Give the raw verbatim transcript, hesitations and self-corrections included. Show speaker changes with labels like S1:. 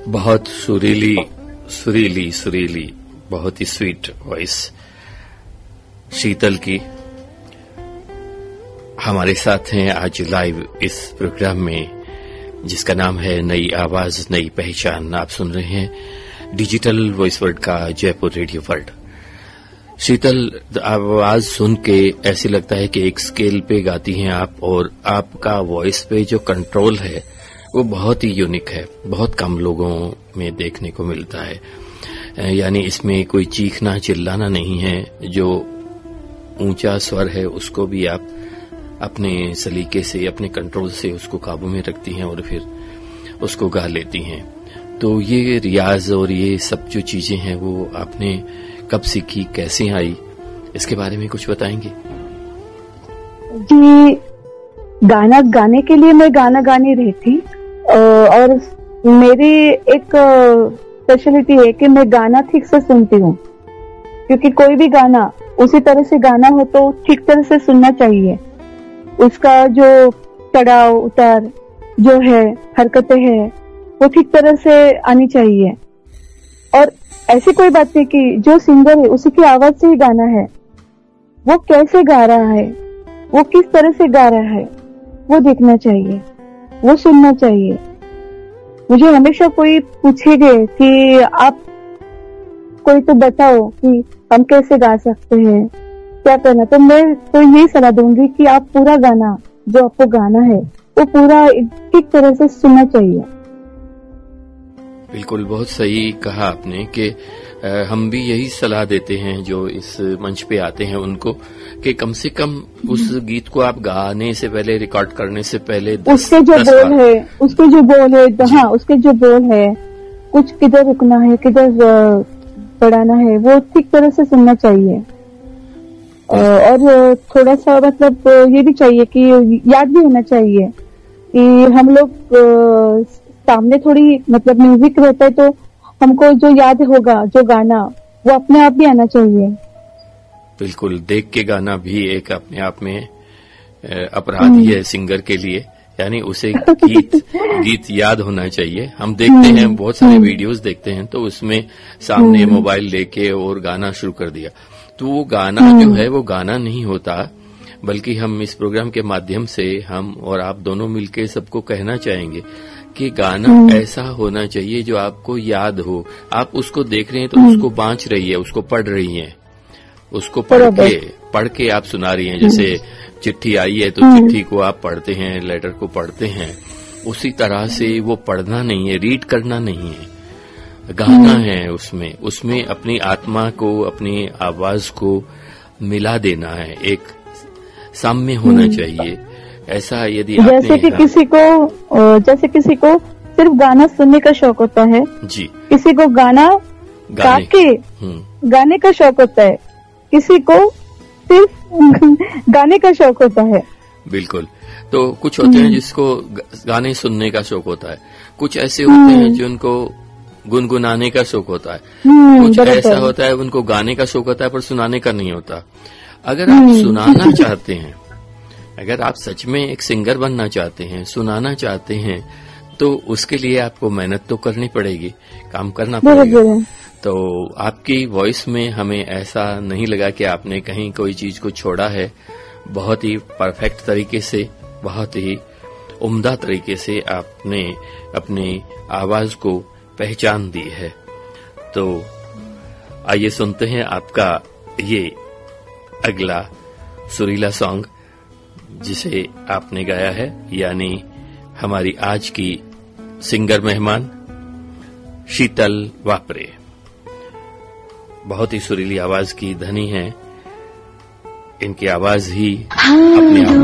S1: बहुत सुरीली सुरीली सुरीली बहुत ही स्वीट वॉइस शीतल की हमारे साथ हैं आज लाइव इस प्रोग्राम में, जिसका नाम है नई आवाज नई पहचान। आप सुन रहे हैं डिजिटल वॉइस वर्ल्ड का जयपुर रेडियो वर्ल्ड। शीतल, आवाज सुन के ऐसे लगता है कि एक स्केल पे गाती हैं आप, और आपका वॉइस पे जो कंट्रोल है वो बहुत ही यूनिक है, बहुत कम लोगों में देखने को मिलता है। यानी इसमें कोई चीखना चिल्लाना नहीं है, जो ऊंचा स्वर है उसको भी आप अपने सलीके से अपने कंट्रोल से उसको काबू में रखती हैं और फिर उसको गा लेती हैं। तो ये रियाज और ये सब जो चीजें हैं वो आपने कब सीखी, कैसे आई, इसके बारे में कुछ बताएंगे?
S2: जी, गाना गाने के लिए मैं गाना गानी रही थी, और मेरी एक स्पेशलिटी है कि मैं गाना ठीक से सुनती हूँ, क्योंकि कोई भी गाना उसी तरह से गाना हो तो ठीक तरह से सुनना चाहिए। उसका जो चढ़ाव उतार जो है, हरकतें हैं, वो ठीक तरह से आनी चाहिए। और ऐसी कोई बात नहीं कि जो सिंगर है उसी की आवाज से ही गाना है, वो कैसे गा रहा है, वो किस तरह से गा रहा है, वो देखना चाहिए, वो सुनना चाहिए। मुझे हमेशा कोई पूछेगा कि आप कोई तो बताओ कि हम कैसे गा सकते हैं, क्या करना, तो मैं तो यही सलाह दूंगी कि आप पूरा गाना जो आपको गाना है वो पूरा ठीक तरह से सुनना चाहिए।
S1: बिल्कुल, बहुत सही कहा आपने कि हम भी यही सलाह देते हैं जो इस मंच पे आते हैं उनको, कि कम से कम उस गीत को आप गाने से पहले, रिकॉर्ड करने से पहले दस,
S2: उसके जो
S1: दस
S2: बोल है उसके जो बोल है हाँ उसके जो बोल है, कुछ किधर रुकना है, किधर बढ़ाना है, वो ठीक तरह से सुनना चाहिए। और थोड़ा सा मतलब ये भी चाहिए कि याद भी होना चाहिए कि हम लोग सामने थोड़ी मतलब म्यूजिक रहता है तो हमको जो याद होगा जो गाना वो अपने आप भी आना चाहिए।
S1: बिल्कुल, देख के गाना भी एक अपने आप में अपराध ही है सिंगर के लिए, यानी उसे गीत गीत याद होना चाहिए। हम देखते हैं बहुत सारे वीडियोस देखते हैं तो उसमें सामने मोबाइल लेके और गाना शुरू कर दिया, तो वो गाना जो है वो गाना नहीं होता, बल्कि हम इस प्रोग्राम के माध्यम से हम और आप दोनों मिलके सबको कहना चाहेंगे कि गाना ऐसा होना चाहिए जो आपको याद हो। आप उसको देख रहे हैं तो उसको बांच रही है, उसको पढ़ रही हैं, उसको पढ़ के पढ़ के आप सुना रही हैं। जैसे चिट्ठी आई है तो चिट्ठी को आप पढ़ते हैं, लेटर को पढ़ते हैं, उसी तरह से वो पढ़ना नहीं है, रीड करना नहीं है, गाना है। उसमें उसमें अपनी आत्मा को, अपनी आवाज को मिला देना है, एक साम्य होना चाहिए। ऐसा यदि
S2: जैसे कि किसी को जैसे किसी को सिर्फ गाना सुनने का शौक होता है
S1: जी,
S2: किसी को गाना गा के गाने का शौक होता है, किसी को सिर्फ गाने का शौक होता है।
S1: बिल्कुल, तो कुछ होते हैं जिसको गाने सुनने का शौक होता है, कुछ ऐसे होते हैं जिनको गुनगुनाने का शौक होता है, कुछ ऐसा होता है उनको गाने का शौक होता है पर सुनाने का नहीं होता। अगर आप सुनाना चाहते हैं, अगर आप सच में एक सिंगर बनना चाहते हैं, सुनाना चाहते हैं, तो उसके लिए आपको मेहनत तो करनी पड़ेगी, काम करना पड़ेगा। तो आपकी वॉइस में हमें ऐसा नहीं लगा कि आपने कहीं कोई चीज को छोड़ा है। बहुत ही परफेक्ट तरीके से, बहुत ही उम्दा तरीके से आपने अपनी आवाज को पहचान दी है। तो आइए सुनते हैं आपका ये अगला सुरीला सॉन्ग जिसे आपने गाया है, यानी हमारी आज की सिंगर मेहमान शीतल वापरे। बहुत ही सुरीली आवाज की धनी है, इनकी आवाज ही अपने आप